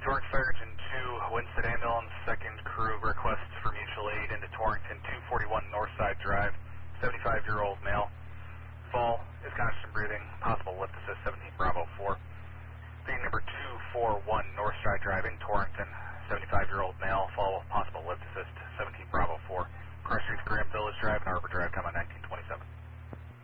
Torrington Fire Engine 2, Winston Ambulance, second crew requests for mutual aid into Torrington 241 Northside Drive, 75-year-old male. Fall is conscious and breathing, possible lift assist 17 Bravo 4. Being number 241 Northside Drive in Torrington, 75-year-old male, fall possible lift assist 17 Bravo 4. Cross Streets, Graham Village Drive and Arbor Drive, come on 1927.